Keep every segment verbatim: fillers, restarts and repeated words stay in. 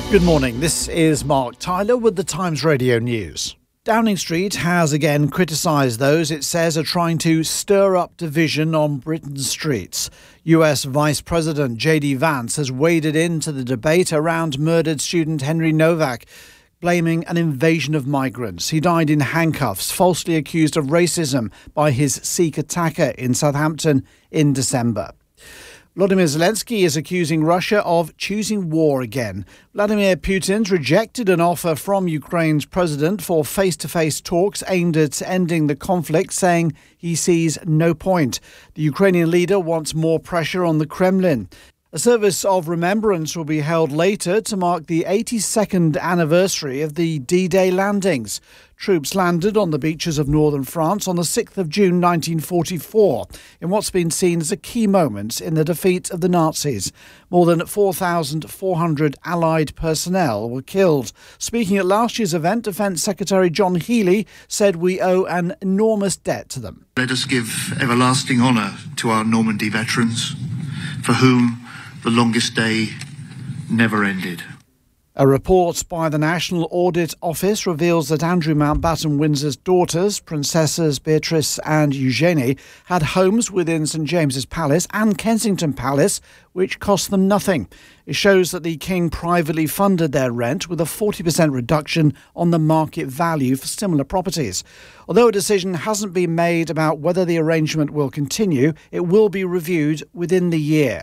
Good morning, this is Mark Tyler with the Times Radio News. Downing Street has again criticised those it says are trying to stir up division on Britain's streets. U S Vice President J D Vance has waded into the debate around murdered student Henry Novak, blaming an invasion of migrants. He died in handcuffs, falsely accused of racism by his Sikh attacker in Southampton in December. Volodymyr Zelensky is accusing Russia of choosing war again. Vladimir Putin's rejected an offer from Ukraine's president for face-to-face talks aimed at ending the conflict, saying he sees no point. The Ukrainian leader wants more pressure on the Kremlin. A service of remembrance will be held later to mark the eighty-second anniversary of the D-Day landings. Troops landed on the beaches of northern France on the sixth of June nineteen forty-four, in what's been seen as a key moment in the defeat of the Nazis. More than four thousand four hundred Allied personnel were killed. Speaking at last year's event, Defence Secretary John Healey said we owe an enormous debt to them. Let us give everlasting honour to our Normandy veterans, for whom the longest day never ended. A report by the National Audit Office reveals that Andrew Mountbatten Windsor's daughters, Princesses Beatrice and Eugenie, had homes within St James's Palace and Kensington Palace, which cost them nothing. It shows that the King privately funded their rent with a forty percent reduction on the market value for similar properties. Although a decision hasn't been made about whether the arrangement will continue, it will be reviewed within the year.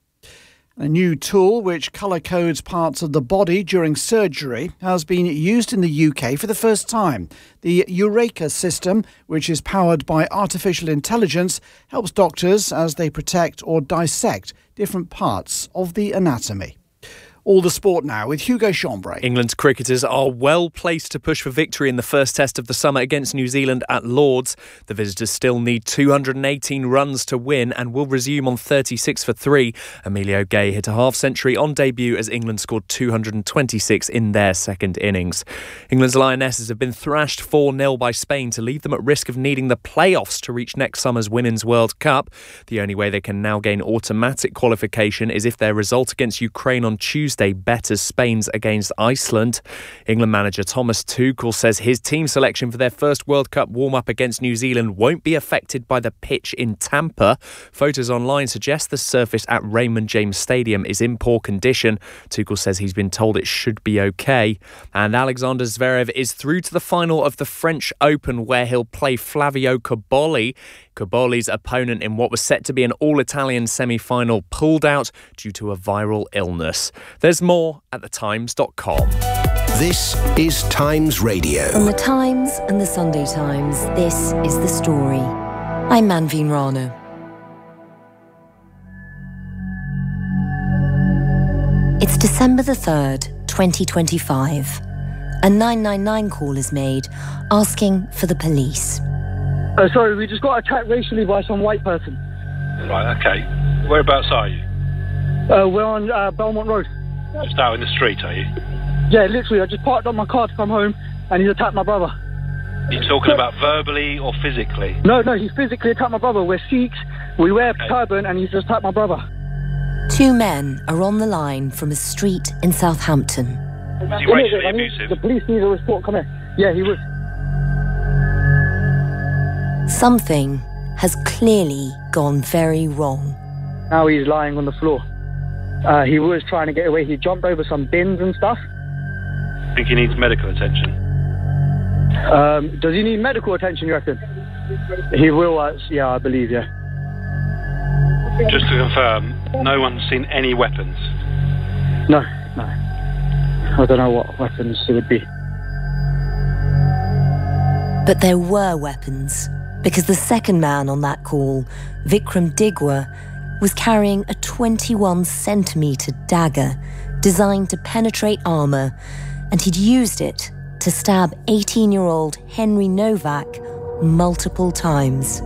A new tool which colour codes parts of the body during surgery has been used in the U K for the first time. The Eureka system, which is powered by artificial intelligence, helps doctors as they protect or dissect different parts of the anatomy. All the sport now with Hugo Chambray. England's cricketers are well placed to push for victory in the first test of the summer against New Zealand at Lord's. The visitors still need two hundred eighteen runs to win and will resume on thirty-six for three. Emilio Gay hit a half-century on debut as England scored two hundred twenty-six in their second innings. England's Lionesses have been thrashed four nil by Spain to leave them at risk of needing the playoffs to reach next summer's Women's World Cup. The only way they can now gain automatic qualification is if their result against Ukraine on Tuesday betters Spain's against Iceland. England manager Thomas Tuchel says his team selection for their first World Cup warm-up against New Zealand won't be affected by the pitch in Tampa. Photos online suggest the surface at Raymond James Stadium is in poor condition. Tuchel says he's been told it should be okay. And Alexander Zverev is through to the final of the French Open, where he'll play Flavio Cobolli. Cobolli's opponent in what was set to be an all-Italian semi-final pulled out due to a viral illness. There's more at the times dot com. This is Times Radio. From the Times and the Sunday Times, this is The Story. I'm Manveen Rana. It's December the third, twenty twenty-five. A nine nine nine call is made asking for the police. Oh, sorry, we just got attacked racially by some white person. Right, okay. Whereabouts are you? Uh, we're on uh, Belmont Road. Just out in the street, are you? Yeah, literally, I just parked up my car to come home and he's attacked my brother. Are you talking about verbally or physically? No, no, he's physically attacked my brother. We're Sikhs, we wear okay. turban and he's just attacked my brother. Two men are on the line from a street in Southampton. Is he racially abusive? The police need a report, come here. Yeah, he was. Something has clearly gone very wrong. Now he's lying on the floor. Uh, he was trying to get away. He jumped over some bins and stuff. Think he needs medical attention? Um, does he need medical attention, you reckon? He will, uh, yeah, I believe, yeah. Just to confirm, no one's seen any weapons? No, no. I don't know what weapons it would be. But there were weapons, because the second man on that call, Vikram Digwa, was carrying a twenty-one centimetre dagger designed to penetrate armour, and he'd used it to stab eighteen-year-old Henry Novak multiple times.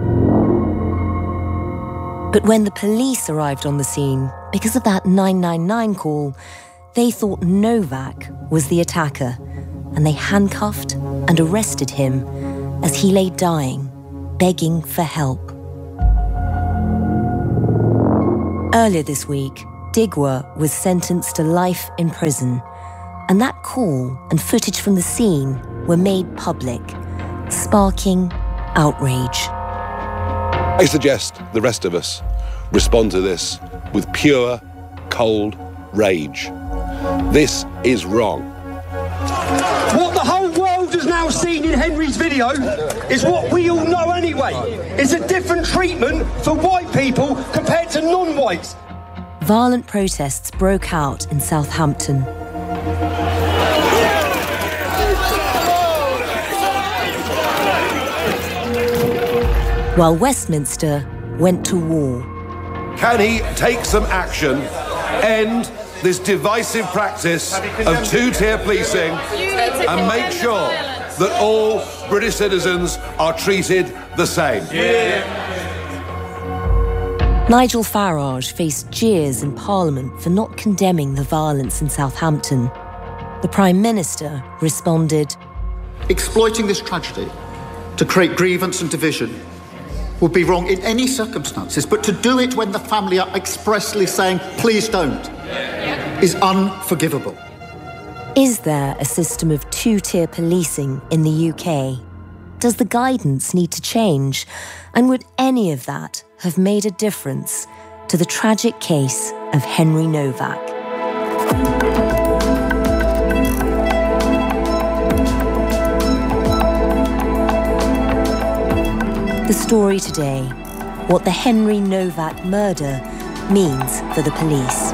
But when the police arrived on the scene, because of that nine nine nine call, they thought Novak was the attacker, and they handcuffed and arrested him as he lay dying, begging for help. Earlier this week, Digwa was sentenced to life in prison, and that call and footage from the scene were made public, sparking outrage. I suggest the rest of us respond to this with pure, cold rage. This is wrong. What the whole world has now seen in Henry's video is what we all know anyway. It's a different treatment for white people compared to non-whites. Violent protests broke out in Southampton. While Westminster went to war. Can he take some action, end this divisive practice of two-tier policing and make sure that all British citizens are treated the same? Yeah. Nigel Farage faced jeers in Parliament for not condemning the violence in Southampton. The Prime Minister responded, exploiting this tragedy to create grievance and division would be wrong in any circumstances, but to do it when the family are expressly saying, please don't, is unforgivable. Is there a system of two-tier policing in the U K? Does the guidance need to change? And would any of that have made a difference to the tragic case of Henry Novak? The story today, what the Henry Novak murder means for the police.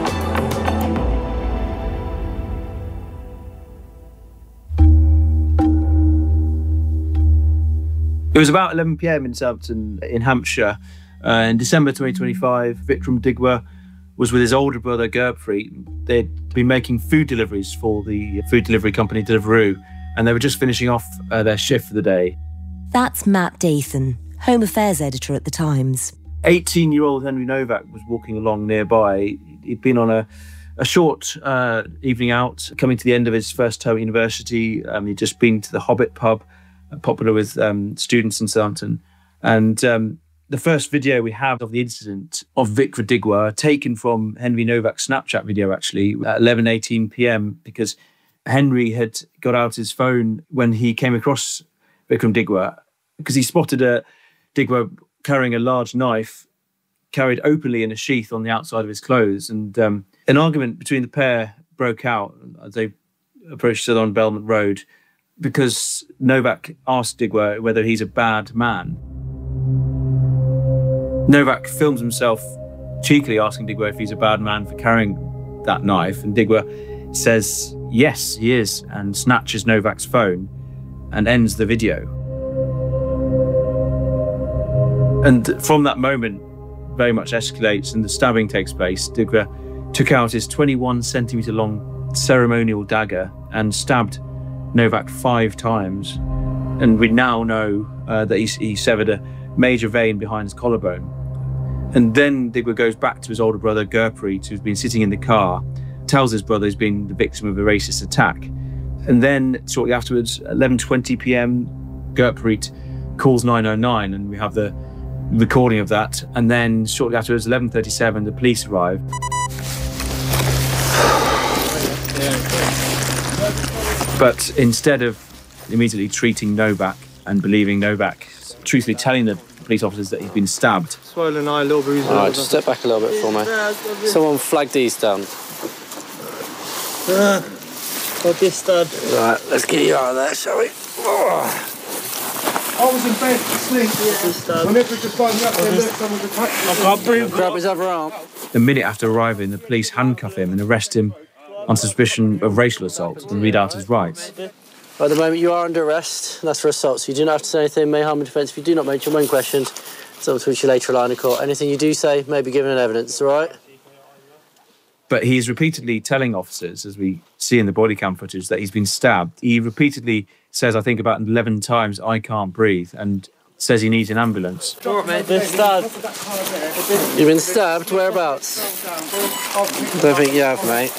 It was about eleven p m in Southampton, in Hampshire. Uh, in December twenty twenty-five, Vikram Digwa was with his older brother, Gurpreet. They'd been making food deliveries for the food delivery company Deliveroo, and they were just finishing off uh, their shift for the day. That's Matt Dathan, Home Affairs editor at The Times. eighteen-year-old Henry Novak was walking along nearby. He'd been on a, a short uh, evening out, coming to the end of his first term at university. Um, he'd just been to the Hobbit pub, uh, popular with um, students in Southampton. And um, the first video we have of the incident of Vikram Digwa, taken from Henry Novak's Snapchat video, actually, at eleven eighteen p m, because Henry had got out his phone when he came across Vikram Digwa, because he spotted a Digwa carrying a large knife carried openly in a sheath on the outside of his clothes. And um, an argument between the pair broke out as they approached each other on Belmont Road because Novak asked Digwa whether he's a bad man. Novak films himself cheekily asking Digwa if he's a bad man for carrying that knife, and Digwa says, yes, he is, and snatches Novak's phone and ends the video. And from that moment, very much escalates and the stabbing takes place. Digwa took out his twenty-one centimetre long ceremonial dagger and stabbed Novak five times. And we now know uh, that he, he severed a major vein behind his collarbone. And then Digwa goes back to his older brother, Gurpreet, who's been sitting in the car, tells his brother he's been the victim of a racist attack. And then shortly afterwards, eleven twenty p m, Gurpreet calls nine oh nine, and we have the recording of that. And then shortly afterwards, eleven thirty-seven, the police arrive. But instead of immediately treating Novak and believing Novak, truthfully telling the police officers that he's been stabbed. Swollen eye, a little bruise. All right, just step back a little bit for me. Someone flag these down. Uh, got this stud. Right, let's get you out of there, shall we? Oh. I was in bed asleep. Yeah. Whenever just find me up there, look, someone's attacked me. I can't breathe. Grab his other arm. A minute after arriving, the police handcuff him and arrest him on suspicion of racial assault and read out his rights. At the moment, you are under arrest. That's for assault, so you do not have to say anything, may harm in defence. If you do not mention when questioned, it's up to which you later line of court. Anything you do say may be given in evidence, all right? But he is repeatedly telling officers, as we see in the body cam footage, that he's been stabbed. He repeatedly says, I think about eleven times, I can't breathe, and says he needs an ambulance. Sure, mate. Been stabbed. You've been stabbed? Whereabouts? Don't think you have, mate.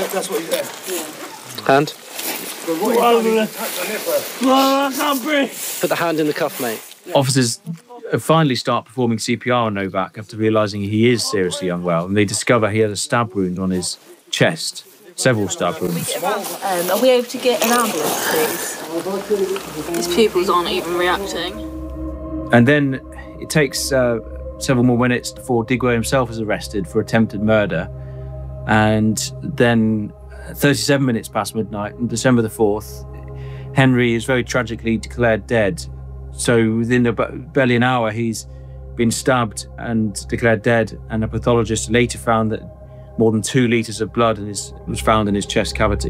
Hand? Oh, I can't breathe. Put the hand in the cuff, mate. Officers finally start performing C P R on Novak after realising he is seriously unwell, and they discover he had a stab wound on his chest, several stab wounds. Um, are we able to get an ambulance, please? His pupils aren't even reacting. And then it takes uh, several more minutes before Digwear himself is arrested for attempted murder. And then thirty-seven minutes past midnight on December the fourth, Henry is very tragically declared dead. So within about barely an hour, he's been stabbed and declared dead. And a pathologist later found that more than two litres of blood in his, was found in his chest cavity.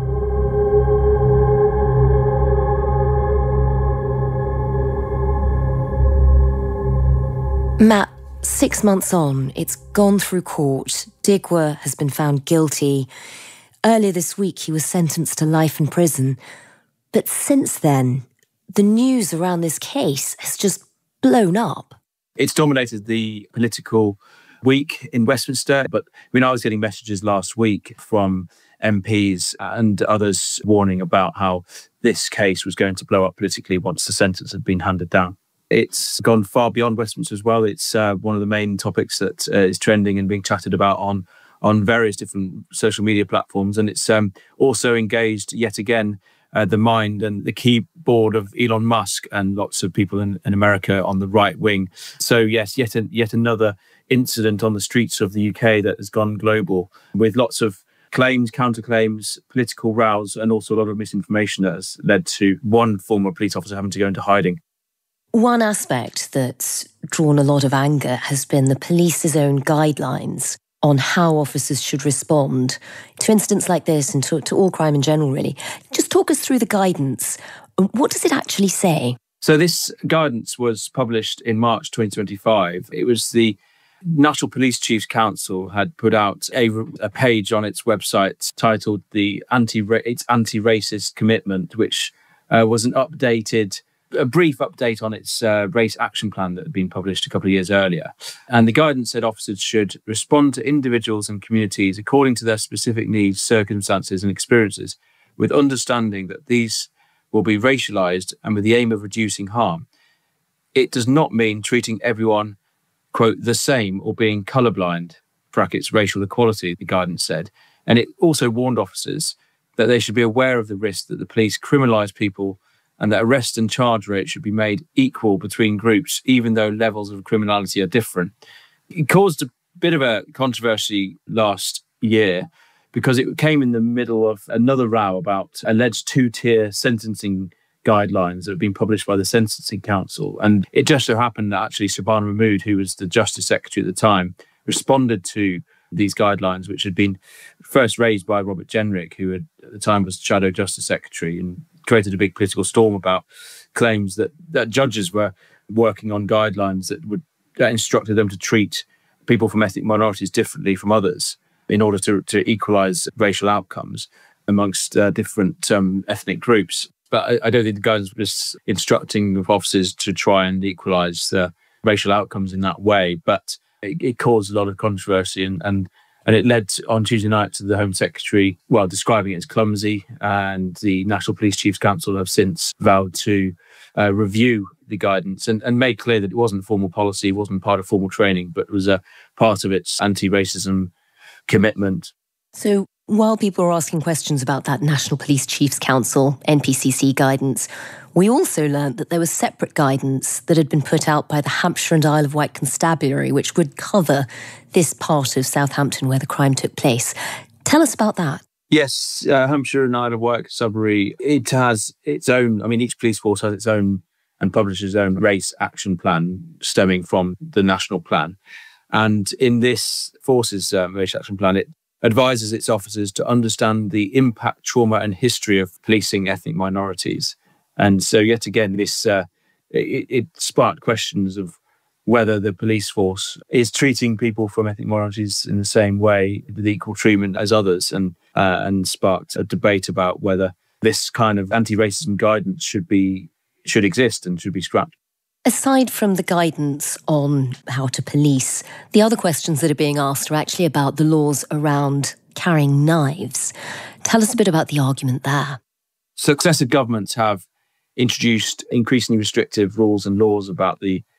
Matt, six months on, it's gone through court. Digwear has been found guilty. Earlier this week, he was sentenced to life in prison. But since then, the news around this case has just blown up. It's dominated the political week in Westminster. But I mean, I was getting messages last week from M Ps and others warning about how this case was going to blow up politically once the sentence had been handed down. It's gone far beyond Westminster as well. It's uh, one of the main topics that uh, is trending and being chatted about on, on various different social media platforms. And it's um, also engaged yet again uh, the mind and the keyboard of Elon Musk and lots of people in, in America on the right wing. So yes, yet a, yet another incident on the streets of the U K that has gone global with lots of claims, counterclaims, political rows, and also a lot of misinformation that has led to one former police officer having to go into hiding. One aspect that's drawn a lot of anger has been the police's own guidelines on how officers should respond to incidents like this and to, to all crime in general, really. Just talk us through the guidance. What does it actually say? So this guidance was published in March twenty twenty-five. It was the National Police Chiefs Council had put out a, a page on its website titled the anti its anti-racist commitment, which uh, was an updated a brief update on its uh, race action plan that had been published a couple of years earlier. And the guidance said officers should respond to individuals and communities according to their specific needs, circumstances and experiences, with understanding that these will be racialised and with the aim of reducing harm. It does not mean treating everyone, quote, the same or being colourblind, brackets racial equality, the guidance said. And it also warned officers that they should be aware of the risk that the police criminalise people and that arrest and charge rates should be made equal between groups, even though levels of criminality are different. It caused a bit of a controversy last year because it came in the middle of another row about alleged two-tier sentencing guidelines that have been published by the Sentencing Council. And it just so happened that actually Shabana Mahmood, who was the Justice Secretary at the time, responded to these guidelines, which had been first raised by Robert Jenrick, who had, at the time was Shadow Justice Secretary, and created a big political storm about claims that, that judges were working on guidelines that would that instructed them to treat people from ethnic minorities differently from others in order to, to equalise racial outcomes amongst uh, different um, ethnic groups. But I, I don't think the guidance was instructing officers to try and equalise uh, racial outcomes in that way. But it, it caused a lot of controversy and, and And it led to, on Tuesday night to the Home Secretary, well, describing it as clumsy. And the National Police Chiefs Council have since vowed to uh, review the guidance and, and made clear that it wasn't formal policy, wasn't part of formal training, but was a part of its anti-racism commitment. So while people are asking questions about that National Police Chiefs Council, N P C C guidance, we also learnt that there was separate guidance that had been put out by the Hampshire and Isle of Wight Constabulary, which would cover this part of Southampton where the crime took place. Tell us about that. Yes, uh, Hampshire and Isle of Wight Constabulary, it has its own, I mean, each police force has its own and publishes its own race action plan stemming from the national plan. And in this force's um, race action plan, it advises its officers to understand the impact, trauma and history of policing ethnic minorities. And so yet again, this uh, it, it sparked questions of whether the police force is treating people from ethnic minorities in the same way, with equal treatment as others, and uh, and sparked a debate about whether this kind of anti-racism guidance should be should exist and should be scrapped. Aside from the guidance on how to police, the other questions that are being asked are actually about the laws around carrying knives. Tell us a bit about the argument there. Successive governments have introduced increasingly restrictive rules and laws about the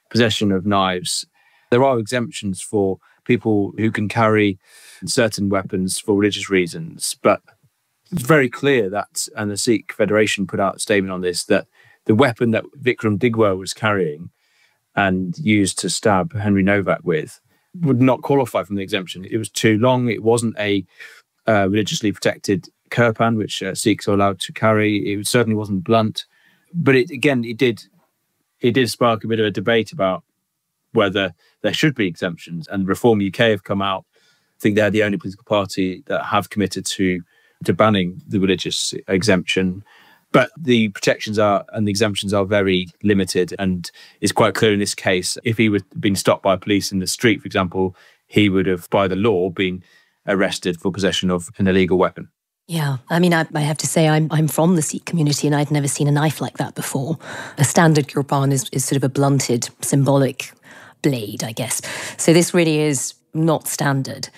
possession of knives. There are exemptions for people who can carry certain weapons for religious reasons, but it's very clear that, and the Sikh Federation put out a statement on this, that the weapon that Vikram Digwa was carrying and used to stab Henry Novak with would not qualify from the exemption. It was too long. It wasn't a uh, religiously protected kirpan, which uh, Sikhs are allowed to carry. It certainly wasn't blunt. But it, again, it did it did spark a bit of a debate about whether there should be exemptions. And Reform U K have come out. I think they're the only political party that have committed to, to banning the religious exemption. But the protections are and the exemptions are very limited, and it's quite clear in this case, if he had been stopped by police in the street, for example, he would have, by the law, been arrested for possession of an illegal weapon. Yeah, I mean, I, I have to say I'm I'm from the Sikh community and I'd never seen a knife like that before. A standard kirpan is, is sort of a blunted, symbolic blade, I guess. So this really is not standard.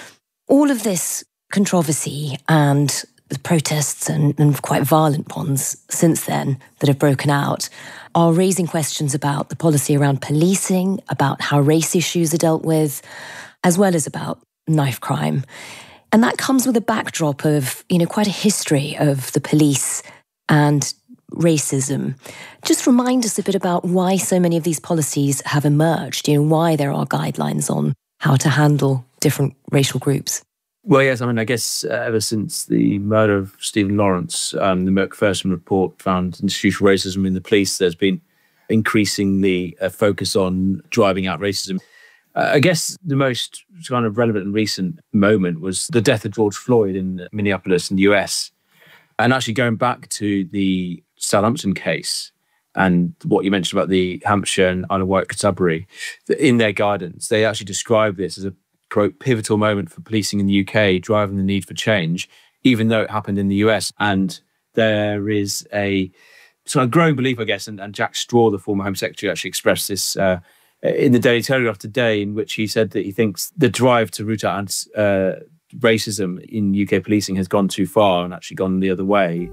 All of this controversy and the protests and, and quite violent ones since then that have broken out are raising questions about the policy around policing, about how race issues are dealt with, as well as about knife crime. And that comes with a backdrop of, you know, quite a history of the police and racism. Just remind us a bit about why so many of these policies have emerged, you know, why there are guidelines on how to handle different racial groups. Well, yes, I mean, I guess uh, ever since the murder of Stephen Lawrence, um, the Macpherson report found institutional racism in the police, there's been increasingly a focus on driving out racism. Uh, I guess the most kind of relevant and recent moment was the death of George Floyd in Minneapolis in the U S. And actually going back to the Southampton case and what you mentioned about the Hampshire and Isle of Wight Constabulary, in their guidance, they actually describe this as a, quote, pivotal moment for policing in the U K, driving the need for change, even though it happened in the U S. And there is a sort of growing belief, I guess, and, and Jack Straw, the former Home Secretary, actually expressed this uh, in the Daily Telegraph today, in which he said that he thinks the drive to root out uh, racism in U K policing has gone too far and actually gone the other way.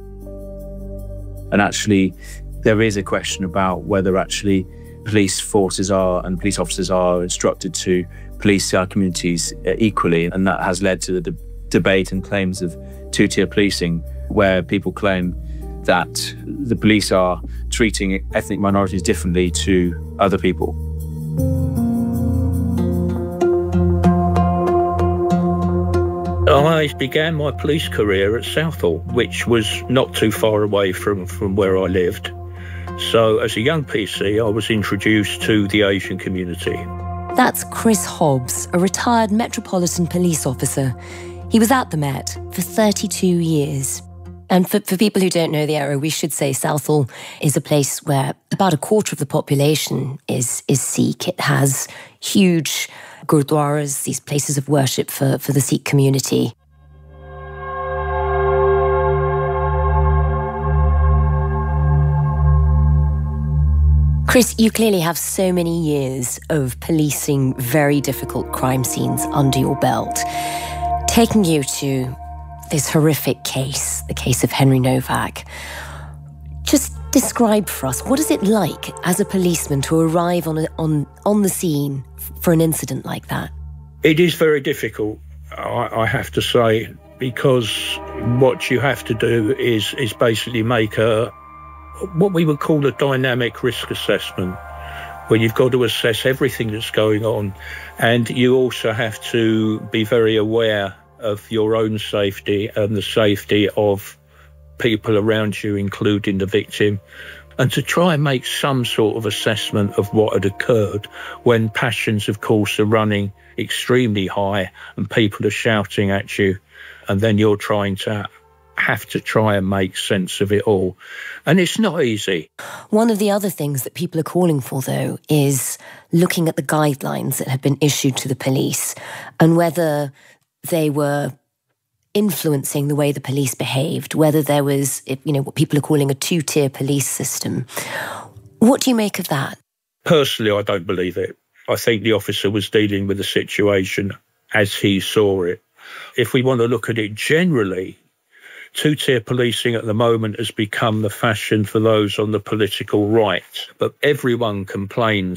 And actually, there is a question about whether actually police forces are and police officers are instructed to police our communities equally. And that has led to the de- debate and claims of two-tier policing, where people claim that the police are treating ethnic minorities differently to other people. I began my police career at Southall, which was not too far away from, from where I lived. So as a young P C, I was introduced to the Asian community. That's Chris Hobbs, a retired Metropolitan Police officer. He was at the Met for thirty-two years. And for, for people who don't know the area, we should say Southall is a place where about a quarter of the population is, is Sikh. It has huge gurdwaras, these places of worship for, for the Sikh community. Chris, you clearly have so many years of policing very difficult crime scenes under your belt. Taking you to this horrific case, the case of Henry Novak, just describe for us, what is it like as a policeman to arrive on, a, on, on the scene for an incident like that? It is very difficult, I, I have to say, because what you have to do is, is basically make a what we would call a dynamic risk assessment, where you've got to assess everything that's going on, and you also have to be very aware of your own safety and the safety of people around you, including the victim, and to try and make some sort of assessment of what had occurred when passions, of course, are running extremely high and people are shouting at you, and then you're trying to have to try and make sense of it all. And it's not easy. One of the other things that people are calling for, though, is looking at the guidelines that have been issued to the police and whether they were influencing the way the police behaved, whether there was, you know, what people are calling a two-tier police system. What do you make of that? Personally, I don't believe it. I think the officer was dealing with the situation as he saw it. If we want to look at it generally, two-tier policing at the moment has become the fashion for those on the political right. But everyone complains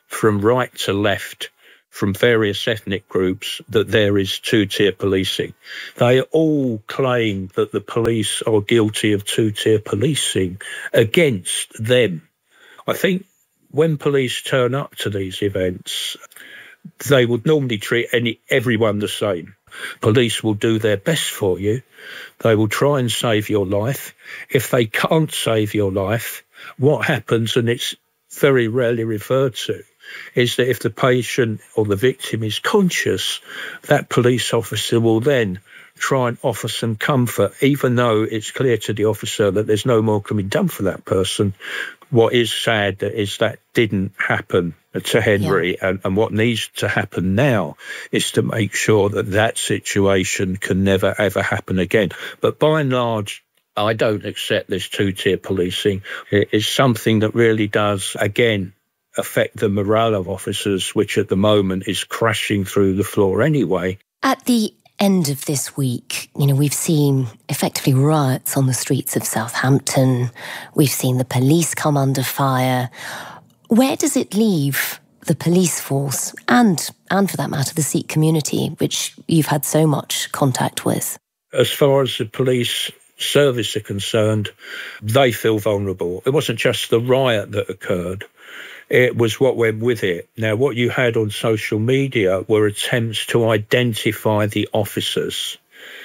from right to left, from various ethnic groups, that there is two-tier policing. They all claim that the police are guilty of two-tier policing against them. I think when police turn up to these events, they would normally treat any everyone the same. Police will do their best for you. They will try and save your life. If they can't save your life, what happens, and it's very rarely referred to, is that if the patient or the victim is conscious, that police officer will then try and offer some comfort, even though it's clear to the officer that there's no more can be done for that person. What is sad is that didn't happen to Henry, yeah. and, and what needs to happen now is to make sure that that situation can never, ever happen again. But by and large, I don't accept this two-tier policing. It is something that really does, again, affect the morale of officers, which at the moment is crashing through the floor anyway. At the end of this week, you know, we've seen effectively riots on the streets of Southampton. We've seen the police come under fire. Where does it leave the police force and, and for that matter, the Sikh community, which you've had so much contact with? As far as the police service are concerned, they feel vulnerable. It wasn't just the riot that occurred. It was what went with it. Now, what you had on social media were attempts to identify the officers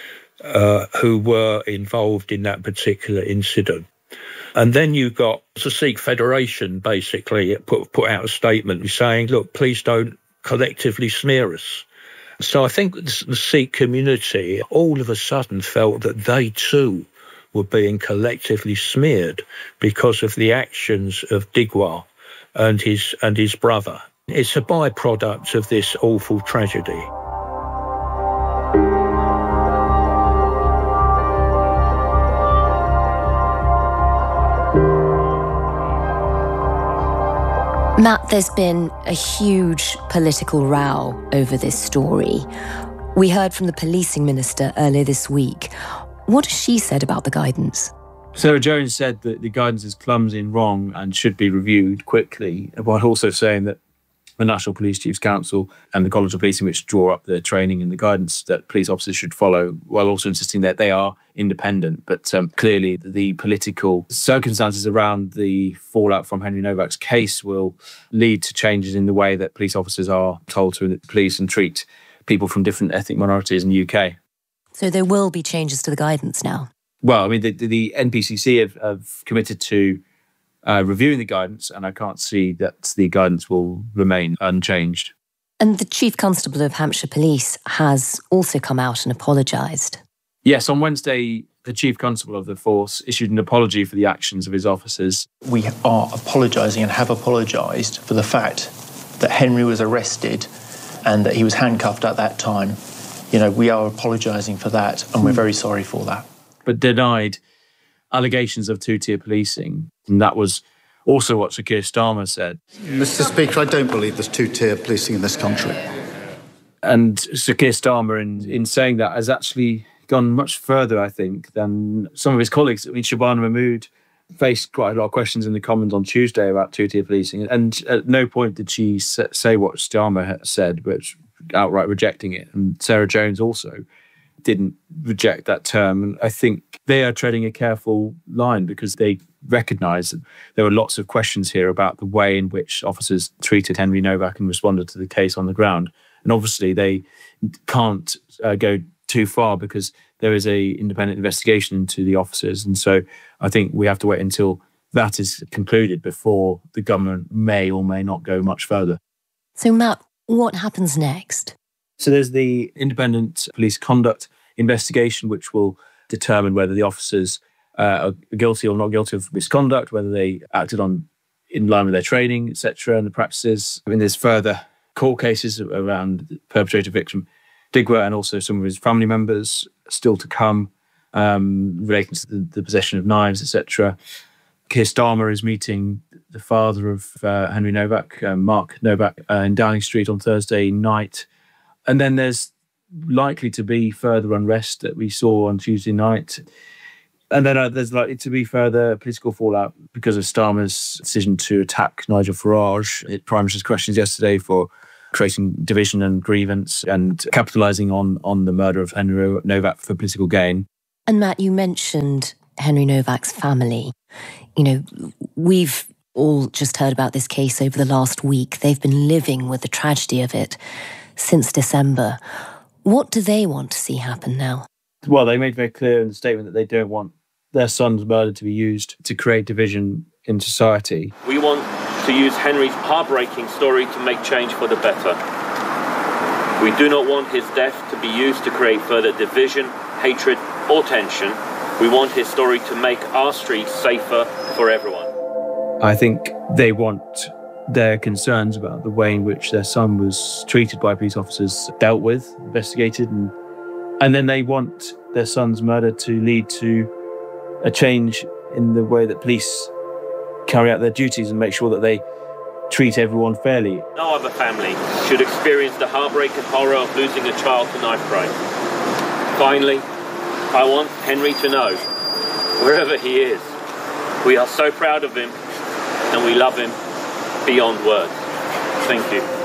uh, who were involved in that particular incident. And then you got the Sikh Federation, basically, put, put out a statement saying, look, please don't collectively smear us. So I think the Sikh community all of a sudden felt that they too were being collectively smeared because of the actions of Digwa and his and his brother. It's a byproduct of this awful tragedy. Matt, there's been a huge political row over this story. We heard from the policing minister earlier this week. What has she said about the guidance? Sarah Jones said that the guidance is clumsy and wrong and should be reviewed quickly, while also saying that the National Police Chiefs Council and the College of Policing, which draw up the training and the guidance that police officers should follow, while also insisting that they are independent. But um, clearly the political circumstances around the fallout from Henry Novak's case will lead to changes in the way that police officers are told to police and treat people from different ethnic minorities in the U K. So there will be changes to the guidance now? Well, I mean, the, the N P C C have, have committed to uh, reviewing the guidance, and I can't see that the guidance will remain unchanged. And the Chief Constable of Hampshire Police has also come out and apologised. Yes, on Wednesday, the Chief Constable of the force issued an apology for the actions of his officers. We are apologising and have apologised for the fact that Henry was arrested and that he was handcuffed at that time. You know, we are apologising for that, and we're very sorry for that. But denied allegations of two-tier policing. And that was also what Sir Keir Starmer said. Mister Speaker, I don't believe there's two-tier policing in this country. And Sir Keir Starmer, in, in saying that, has actually gone much further, I think, than some of his colleagues. I mean, Shabana Mahmood faced quite a lot of questions in the Commons on Tuesday about two-tier policing, and at no point did she say what Starmer had said, but outright rejecting it. And Sarah Jones also didn't reject that term. And I think they are treading a careful line because they recognise that there were lots of questions here about the way in which officers treated Henry Novak and responded to the case on the ground. And obviously they can't uh, go too far because there is a independent investigation into the officers. And so I think we have to wait until that is concluded before the government may or may not go much further. So Matt, what happens next? So there's the independent police conduct investigation, which will determine whether the officers uh, are guilty or not guilty of misconduct, whether they acted on in line with their training, et cetera, and the practices. I mean, there's further court cases around the perpetrator victim Digwa and also some of his family members still to come, um, relating to the, the possession of knives, et cetera. Keir Starmer is meeting the father of uh, Henry Novak, uh, Mark Novak, uh, in Downing Street on Thursday night. And then there's likely to be further unrest that we saw on Tuesday night. And then uh, there's likely to be further political fallout because of Starmer's decision to attack Nigel Farage. It Prime Minister's questions yesterday for creating division and grievance and capitalising on, on the murder of Henry Novak for political gain. And Matt, you mentioned Henry Novak's family. You know, we've all just heard about this case over the last week. They've been living with the tragedy of it since December. What do they want to see happen now? Well, they made very clear in the statement that they don't want their son's murder to be used to create division in society. We want to use Henry's heartbreaking story to make change for the better. We do not want his death to be used to create further division, hatred, or tension. We want his story to make our streets safer for everyone. I think they want their concerns about the way in which their son was treated by police officers dealt with, investigated, and and then they want their son's murder to lead to a change in the way that police carry out their duties and make sure that they treat everyone fairly. No other family should experience the heartbreak and horror of losing a child to knife crime. Finally, I want Henry to know, wherever he is, we are so proud of him and we love him beyond words. Thank you.